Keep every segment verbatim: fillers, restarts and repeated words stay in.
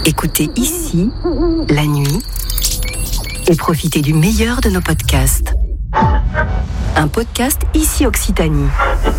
Écoutez ici, la nuit, et profitez du meilleur de nos podcasts. Un podcast Ici Occitanie.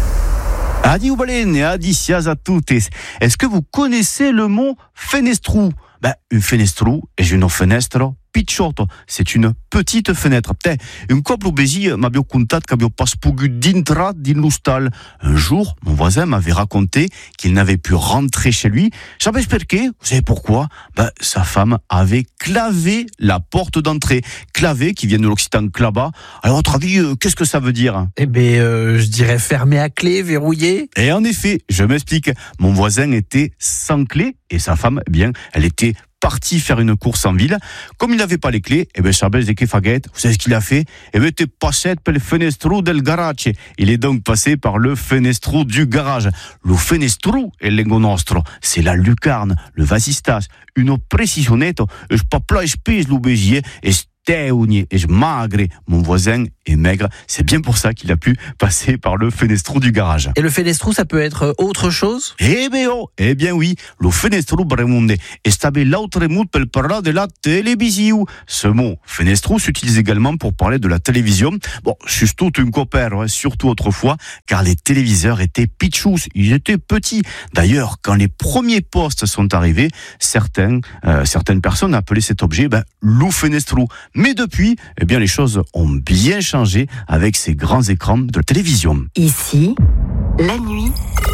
Adi Ubalen et adicias a toutes. Est-ce que vous connaissez le mot fenestrou? Ben, une fenestrou est une fenêtre picciotto, c'est une petite fenêtre. Peut-être, un couple obési m'avait contato qu'avait pas pogu d'intra din l'hostal. Un jour, mon voisin m'avait raconté qu'il n'avait pu rentrer chez lui. Savez pourquoi? Vous savez pourquoi? Ben, sa femme avait clavé la porte d'entrée. Clavé, qui vient de l'occitan clava. Alors, à votre avis, euh, qu'est-ce que ça veut dire? Eh bien, euh, je dirais fermé à clé, verrouillé. Et en effet, je m'explique. Mon voisin était sans clé et sa femme, eh bien, elle était parti faire une course en ville. Comme il n'avait pas les clés, eh ben, Chabel de Kefaguet, vous savez ce qu'il a fait? Eh ben, t'es passé per le fenestro del garage. Il est donc passé par le fenestro du garage. Le fenestro è lengo nostro. C'est la lucarne, le vasistas, une précisionette. Je pas plat, je pèse l'obégier, et et je magre. Mon voisin est maigre. C'est bien pour ça qu'il a pu passer par le fenestro du garage. Et le fenestrou, ça peut être autre chose? Eh bien, oh, eh bien oui, le fenestro bremonde est stable l'autre mot pour parler de la télévision. Ce mot fenestro s'utilise également pour parler de la télévision. Bon, surtout une copère, hein, surtout autrefois, car les téléviseurs étaient pitchous, ils étaient petits. D'ailleurs, quand les premiers postes sont arrivés, certains, euh, certaines personnes appelaient cet objet ben, le fenestro. Mais depuis, eh bien, les choses ont bien changé avec ces grands écrans de la télévision. Ici, la nuit,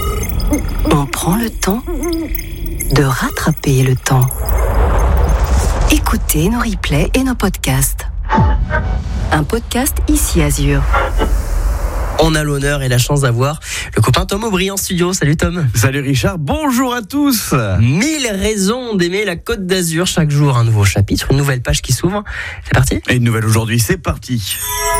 on prend le temps de rattraper le temps. Écoutez nos replays et nos podcasts. Un podcast Ici Azur. On a l'honneur et la chance d'avoir le copain Tom Aubry en studio. Salut Tom. Salut Richard, bonjour à tous. Mille raisons d'aimer la Côte d'Azur. Chaque jour un nouveau chapitre, une nouvelle page qui s'ouvre. C'est parti? Et une nouvelle aujourd'hui, c'est parti.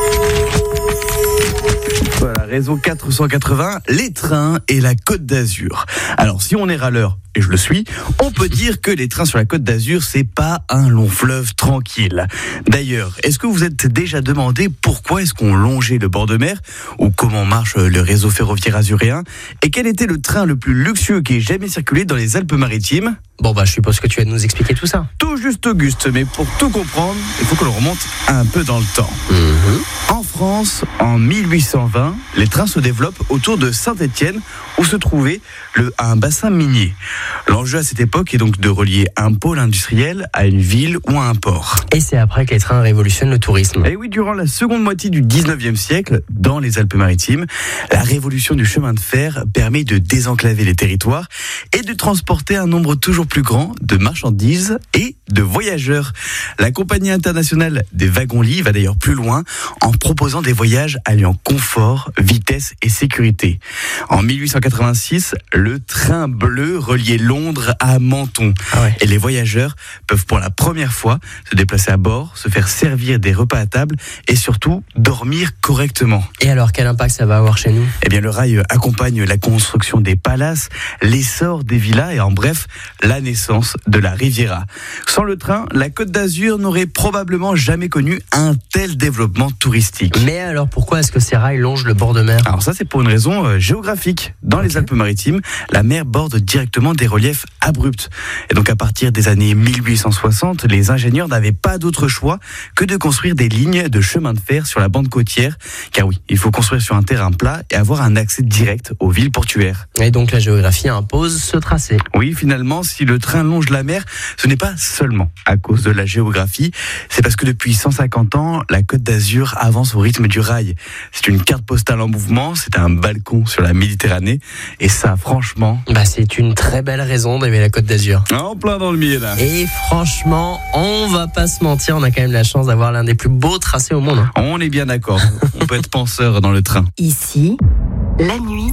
Voilà, réseau quatre cent quatre-vingts, les trains et la Côte d'Azur. Alors si on est râleur, et je le suis, on peut dire que les trains sur la Côte d'Azur, c'est pas un long fleuve tranquille. D'ailleurs, est-ce que vous vous êtes déjà demandé pourquoi est-ce qu'on longeait le bord de mer, ou comment marche le réseau ferroviaire azuréen, et quel était le train le plus luxueux qui ait jamais circulé dans les Alpes-Maritimes? Bon bah je suppose que tu vas nous expliquer tout ça. Tout juste Auguste, mais pour tout comprendre, il faut que l'on remonte un peu dans le temps. Mmh. En France, en mille huit cent vingt, les trains se développent autour de Saint-Étienne, où se trouvait le, un bassin minier. L'enjeu à cette époque est donc de relier un pôle industriel à une ville ou à un port. Et c'est après que les trains révolutionnent le tourisme. Et oui, durant la seconde moitié du dix-neuvième siècle, dans les Alpes-Maritimes, la révolution du chemin de fer permet de désenclaver les territoires et de transporter un nombre toujours plus grand de marchandises et de voyageurs. La compagnie internationale des wagons-lits va d'ailleurs plus loin en proposant des voyages alliant confort, vitesse et sécurité. En mille huit cent quatre-vingt-six, le train bleu reliait Londres à Menton. Ah ouais. Et les voyageurs peuvent pour la première fois se déplacer à bord, se faire servir des repas à table et surtout dormir correctement. Et alors, quel impact ça va avoir chez nous? Eh bien, le rail accompagne la construction des palaces, l'essor des villas et en bref, la naissance de la Riviera. Sans le train, la Côte d'Azur n'aurait probablement jamais connu un tel développement touristique. Mais alors, pourquoi est-ce que ces rails longent le bord de mer? Alors ça, c'est pour une raison euh, géographique. Dans okay. les Alpes-Maritimes, la mer borde directement des reliefs abrupts. Et donc, à partir des années mille huit cent soixante, les ingénieurs n'avaient pas d'autre choix que de construire des lignes de chemin de fer sur la bande côtière. Car oui, il faut construire sur un terrain plat et avoir un accès direct aux villes portuaires. Et donc, la géographie impose ce tracé. Oui, finalement, si le train longe la mer, ce n'est pas seulement à cause de la géographie, c'est parce que depuis cent cinquante ans, la Côte d'Azur avance au rythme du rail. C'est une carte postale en mouvement, c'est un balcon sur la Méditerranée, et ça, franchement... Bah, c'est une très belle raison d'aimer la Côte d'Azur. En plein dans le milieu, là. Et franchement, on va pas se mentir, on a quand même la chance d'avoir l'un des plus beaux tracés au monde. Hein. On est bien d'accord, on peut être penseur dans le train. Ici, la nuit,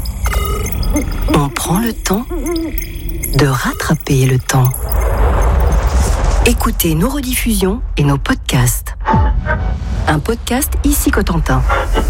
on prend le temps de rattraper le temps. Écoutez nos rediffusions et nos podcasts. Un podcast Ici Cotentin.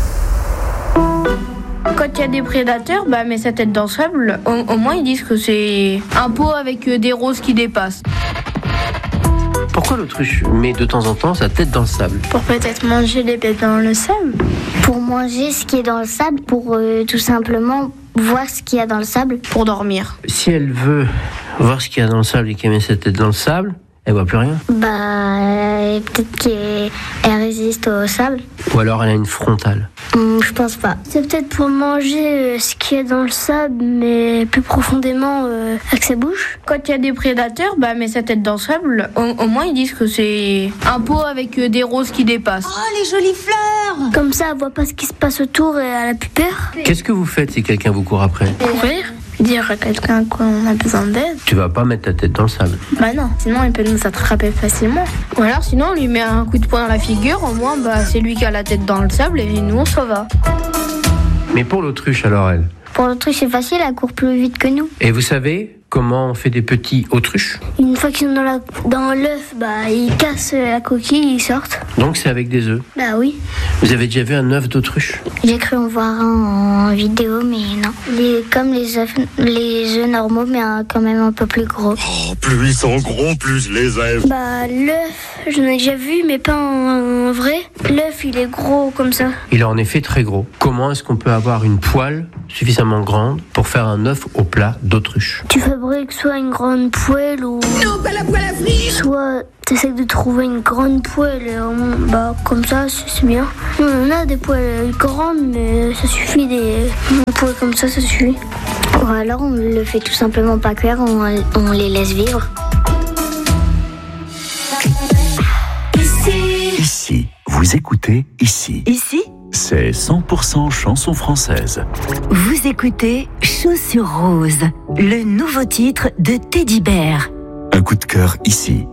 Quand il y a des prédateurs, bah, met sa tête dans le sable, au, au moins ils disent que c'est un pot avec des roses qui dépassent. Pourquoi l'autruche met de temps en temps sa tête dans le sable? Pour peut-être manger les bêtes dans le sable. Pour manger ce qui est dans le sable, pour euh, tout simplement voir ce qu'il y a dans le sable. Pour dormir. Si elle veut voir ce qu'il y a dans le sable et qu'elle met sa tête dans le sable, elle voit plus rien. Bah, euh, peut-être qu'elle résiste au sable. Ou alors elle a une frontale. Hum, je pense pas. C'est peut-être pour manger euh, ce qu'il y a dans le sable, mais plus profondément euh, avec sa bouche. Quand il y a des prédateurs, bah, elle met sa tête dans le sable. Au, au moins, ils disent que c'est un pot avec euh, des roses qui dépassent. Oh, les jolies fleurs! Comme ça, elle voit pas ce qui se passe autour et elle a plus peur. Qu'est-ce que vous faites si quelqu'un vous court après? Courir, dire à quelqu'un qu'on a besoin d'aide. Tu vas pas mettre ta tête dans le sable. Bah non, sinon il peut nous attraper facilement. Ou alors sinon on lui met un coup de poing dans la figure, au moins bah, c'est lui qui a la tête dans le sable et nous on s'en va. Mais pour l'autruche alors elle? Pour l'autruche, c'est facile, elle court plus vite que nous. Et vous savez comment on fait des petits autruches? Une fois qu'ils sont dans, la, dans l'œuf, bah, ils cassent la coquille, ils sortent. Donc c'est avec des œufs? Bah oui. Vous avez déjà vu un œuf d'autruche? J'ai cru en voir un en vidéo, mais non. Les, comme les œufs, les œufs normaux, mais un, quand même un peu plus gros. Oh, plus ils sont gros, plus je les aime. Bah l'œuf, j'en ai déjà vu, mais pas en, en vrai. L'œuf, il est gros comme ça. Il est en effet très gros. Comment est-ce qu'on peut avoir une poêle suffisamment grande pour faire un œuf au plat d'autruche? Tu fabriques soit une grande poêle ou... Non, pas la poêle à frire! Soit t'essaies de trouver une grande poêle, et, euh, bah comme ça, c'est, c'est bien. On a des poêles grandes, mais ça suffit, des une poêle comme ça, ça suffit. Ou alors on le fait tout simplement pas cuire, on, on les laisse vivre. Ici, vous écoutez Ici. Ici, C'est cent pour cent chanson française. vous écoutez Chaussures Roses, le nouveau titre de Teddy Bear. Un coup de cœur ici.